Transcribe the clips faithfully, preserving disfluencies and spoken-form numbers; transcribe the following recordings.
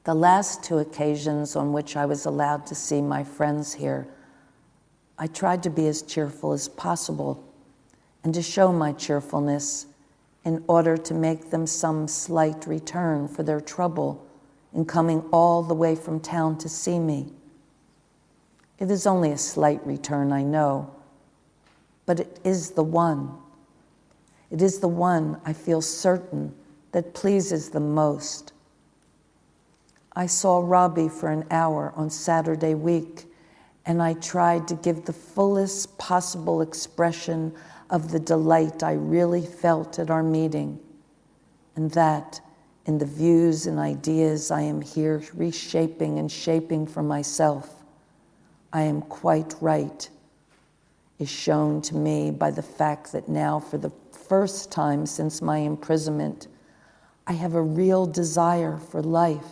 The last two occasions on which I was allowed to see my friends here, I tried to be as cheerful as possible and to show my cheerfulness in order to make them some slight return for their trouble in coming all the way from town to see me. It is only a slight return, I know, but it is the one. It is the one I feel certain that pleases them most. I saw Robbie for an hour on Saturday week, and I tried to give the fullest possible expression of the delight I really felt at our meeting, and that, in the views and ideas I am here reshaping and shaping for myself, I am quite right, is shown to me by the fact that now, for the first time since my imprisonment, I have a real desire for life.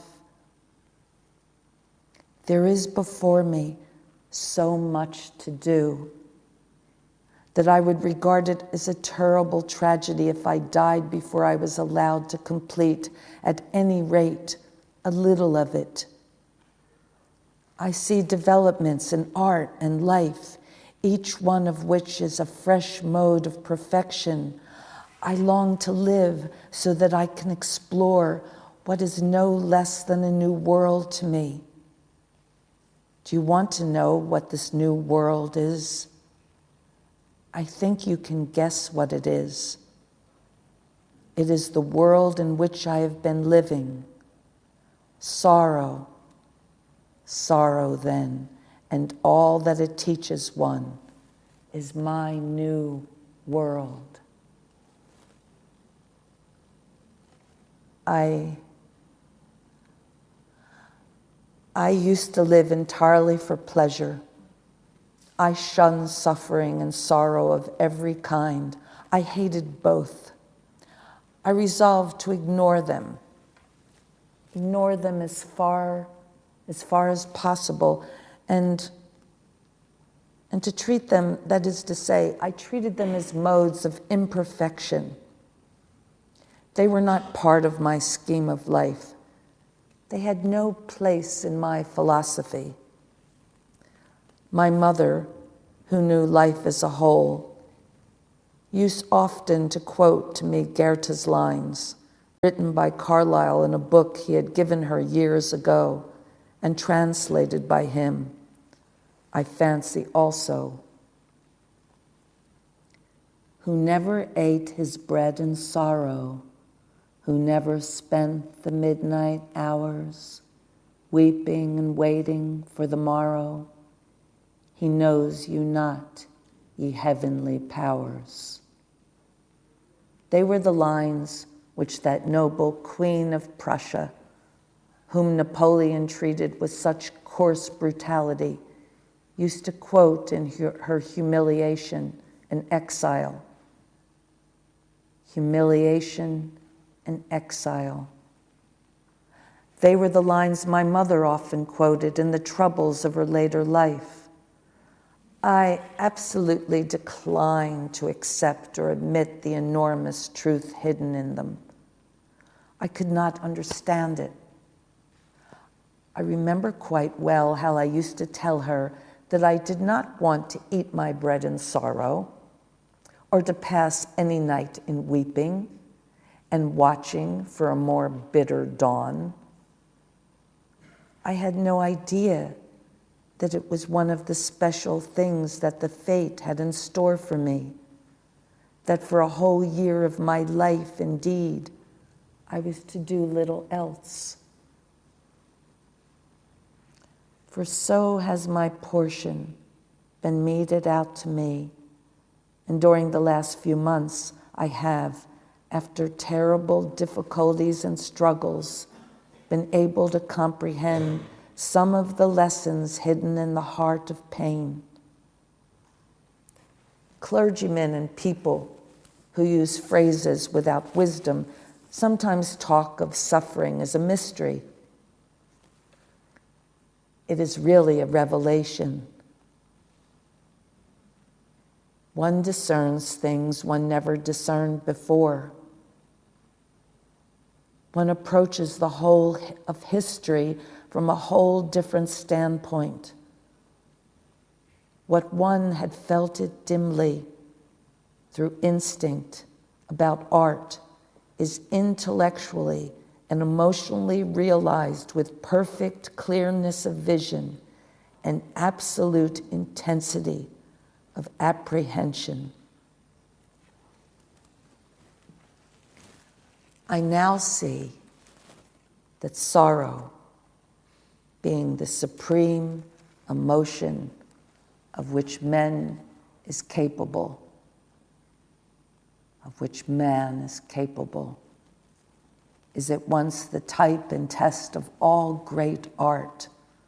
There is before me so much to do that I would regard it as a terrible tragedy if I died before I was allowed to complete, at any rate, a little of it. I see developments in art and life, each one of which is a fresh mode of perfection. I long to live so that I can explore what is no less than a new world to me. Do you want to know what this new world is? I think you can guess what it is. It is the world in which I have been living. Sorrow, sorrow then, and all that it teaches one is my new world. I I used to live entirely for pleasure. I shunned suffering and sorrow of every kind. I hated both. I resolved to ignore them, ignore them as far, as far as possible, and, and to treat them, that is to say, I treated them as modes of imperfection. They were not part of my scheme of life. They had no place in my philosophy. My mother, who knew life as a whole, used often to quote to me Goethe's lines, written by Carlyle in a book he had given her years ago and translated by him, I fancy also. Who never ate his bread in sorrow, who never spent the midnight hours weeping and waiting for the morrow, he knows you not, ye heavenly powers. They were the lines which that noble Queen of Prussia, whom Napoleon treated with such coarse brutality, used to quote in her humiliation and exile. Humiliation and exile. They were the lines my mother often quoted in the troubles of her later life. I absolutely decline to accept or admit the enormous truth hidden in them. I could not understand it. I remember quite well how I used to tell her that I did not want to eat my bread in sorrow, or to pass any night in weeping and watching for a more bitter dawn. I had no idea that it was one of the special things that the fate had in store for me, that for a whole year of my life, indeed, I was to do little else. For so has my portion been meted out to me, and during the last few months I have, after terrible difficulties and struggles, been able to comprehend some of the lessons hidden in the heart of pain. Clergymen and people who use phrases without wisdom sometimes talk of suffering as a mystery. It is really a revelation. One discerns things one never discerned before. One approaches the whole of history from a whole different standpoint. What one had felt it dimly through instinct about art is intellectually and emotionally realized with perfect clearness of vision and absolute intensity of apprehension. I now see that sorrow, being the supreme emotion of which man is capable, of which man is capable, is at once the type and test of all great art.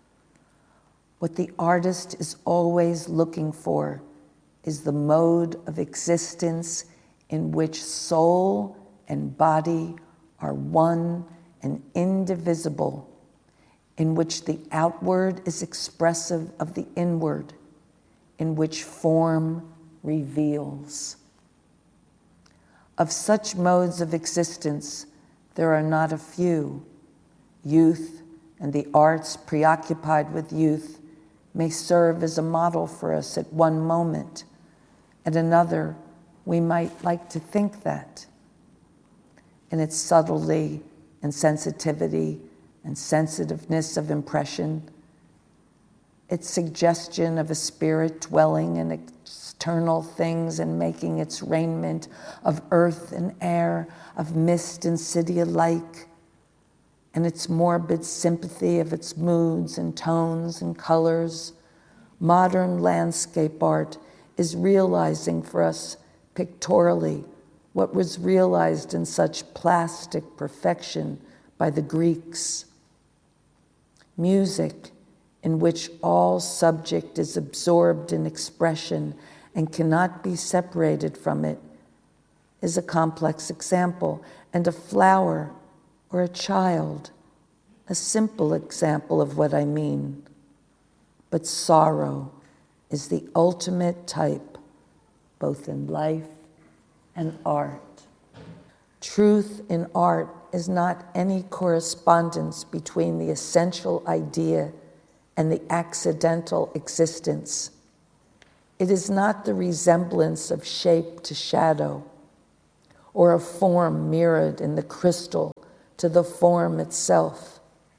What the artist is always looking for is the mode of existence in which soul and body are one and indivisible, in which the outward is expressive of the inward, in which form reveals. Of such modes of existence, there are not a few. Youth and the arts preoccupied with youth may serve as a model for us at one moment. At another, we might like to think that. In its subtlety and sensitivity and sensitiveness of impression, its suggestion of a spirit dwelling in external things and making its raiment of earth and air, of mist and city alike, and its morbid sympathy of its moods and tones and colors, modern landscape art is realizing for us pictorially what was realized in such plastic perfection by the Greeks. Music, in which all subject is absorbed in expression and cannot be separated from it, is a complex example, and a flower or a child, a simple example of what I mean. But sorrow is the ultimate type, both in life and art. Truth in art is not any correspondence between the essential idea and the accidental existence. It is not the resemblance of shape to shadow, or a form mirrored in the crystal to the form itself.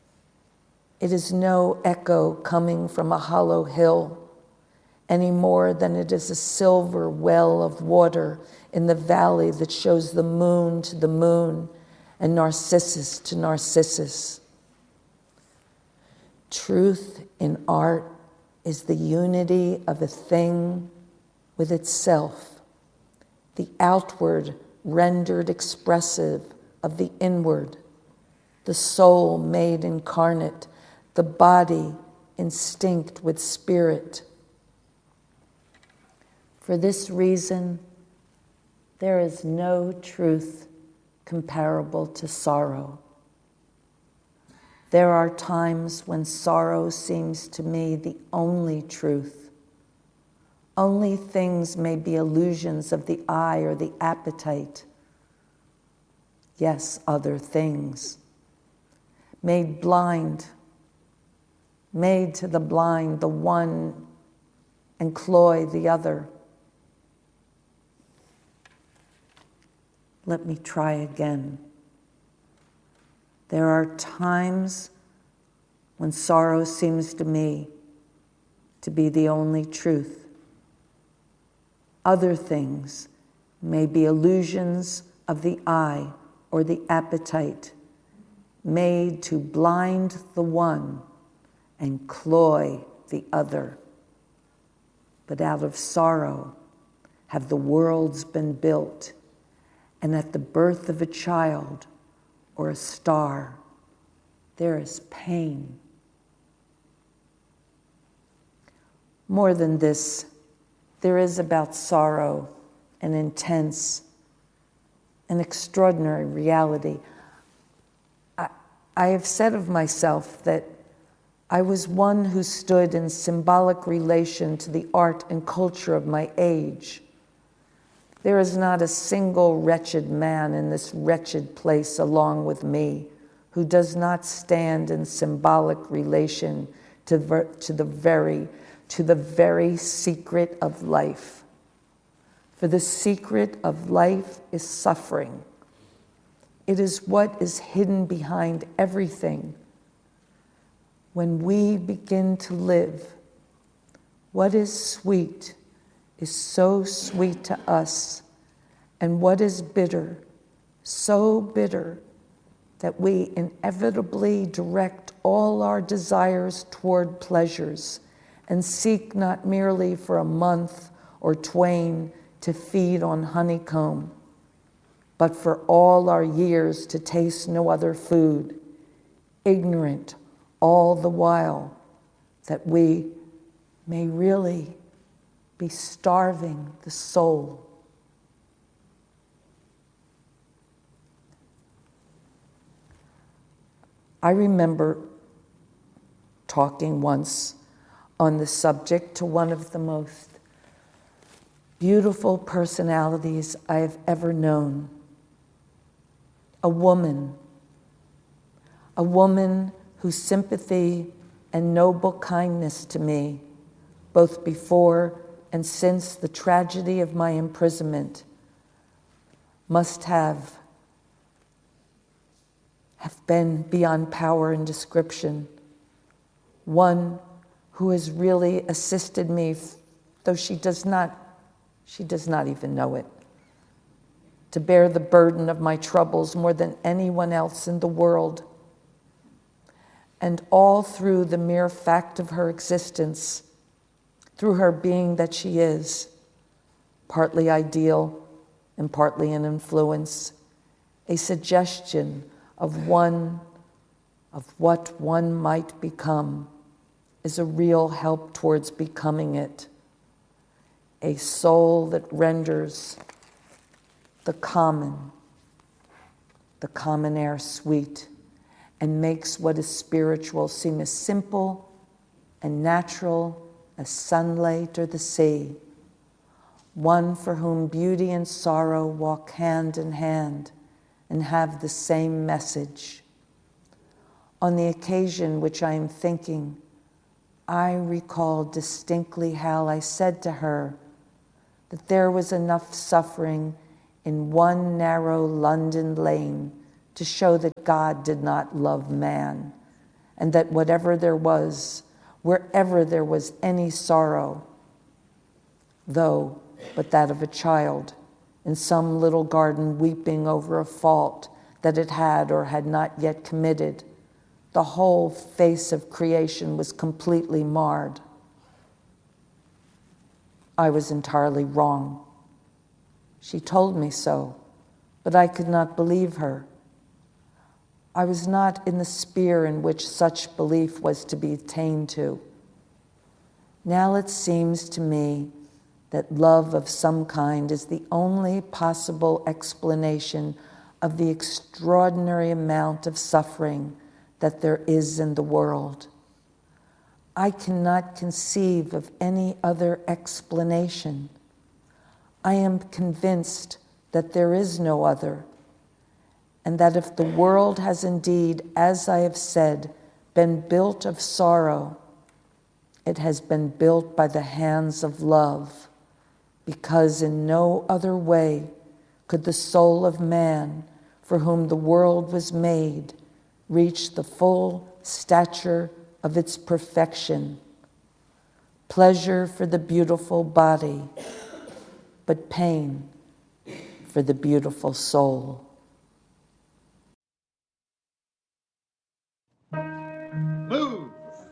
It is no echo coming from a hollow hill, any more than it is a silver well of water in the valley that shows the moon to the moon and Narcissus to Narcissus. Truth in art is the unity of a thing with itself, the outward rendered expressive of the inward, the soul made incarnate, the body instinct with spirit. For this reason, there is no truth comparable to sorrow. There are times when sorrow seems to me the only truth. Only things may be illusions of the eye or the appetite. Yes, other things. Made blind, made to the blind, the one, and cloy the other. Let me try again. There are times when sorrow seems to me to be the only truth. Other things may be illusions of the eye or the appetite, made to blind the one and cloy the other. But out of sorrow have the worlds been built, and at the birth of a child or a star, there is pain. More than this, there is about sorrow an intense, an extraordinary reality. I, I have said of myself that I was one who stood in symbolic relation to the art and culture of my age. There is not a single wretched man in this wretched place along with me who does not stand in symbolic relation to, ver- to the very, to the very secret of life. For the secret of life is suffering. It is what is hidden behind everything. When we begin to live, what is sweet is so sweet to us, and what is bitter, so bitter, that we inevitably direct all our desires toward pleasures and seek not merely for a month or twain to feed on honeycomb, but for all our years to taste no other food, ignorant all the while that we may really be starving the soul. I remember talking once on the subject to one of the most beautiful personalities I have ever known. A woman, a woman whose sympathy and noble kindness to me, both before and since the tragedy of my imprisonment, must have, have been beyond power and description. One who has really assisted me, though she does not, she does not even know it, to bear the burden of my troubles more than anyone else in the world. And all through the mere fact of her existence, through her being that she is, partly ideal and partly an influence, a suggestion of one, of what one might become, is a real help towards becoming it. A soul that renders the common, the common air sweet, and makes what is spiritual seem as simple and natural as sunlight or the sea. One for whom beauty and sorrow walk hand in hand and have the same message. On the occasion which I am thinking, I recall distinctly how I said to her that there was enough suffering in one narrow London lane to show that God did not love man, and that whatever there was, wherever there was any sorrow, though but that of a child in some little garden weeping over a fault that it had or had not yet committed, the whole face of creation was completely marred. I was entirely wrong. She told me so, but I could not believe her. I was not in the sphere in which such belief was to be attained to. Now it seems to me that love of some kind is the only possible explanation of the extraordinary amount of suffering that there is in the world. I cannot conceive of any other explanation. I am convinced that there is no other, and that if the world has indeed, as I have said, been built of sorrow, it has been built by the hands of love, because in no other way could the soul of man, for whom the world was made, reach the full stature of its perfection. Pleasure for the beautiful body, but pain for the beautiful soul. Move!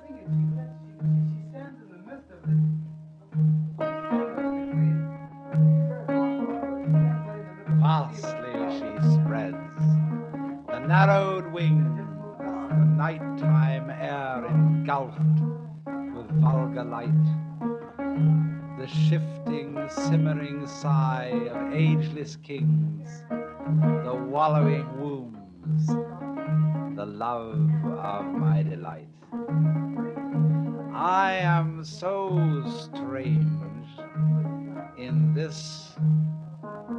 Vastly she spreads the narrowed wings, the nighttime air engulfed with vulgar light, the shifting, simmering sigh of ageless kings, the wallowing wombs, the love of my delight. I am so strange in this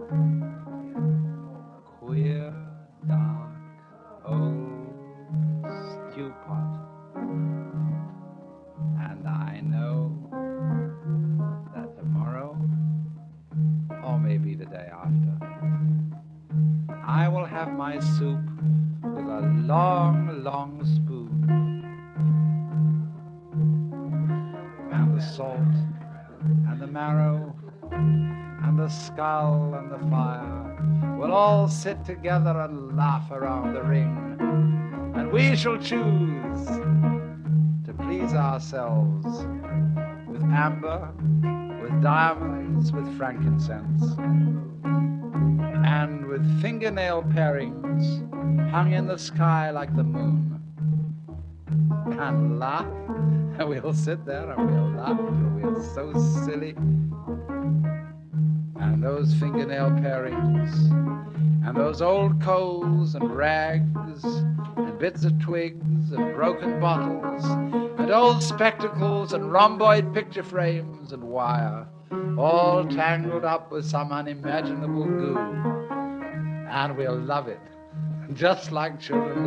long, long spoon, and the salt, and the marrow, and the skull, and the fire will all sit together and laugh around the ring, and we shall choose to please ourselves with amber, with diamonds, with frankincense, and with fingernail parings hung in the sky like the moon, and laugh, and we'll sit there and we'll laugh till we're so silly. And those fingernail parings, and those old coals and rags, and bits of twigs and broken bottles, and old spectacles and rhomboid picture frames and wire, all tangled up with some unimaginable goo. And we'll love it, just like children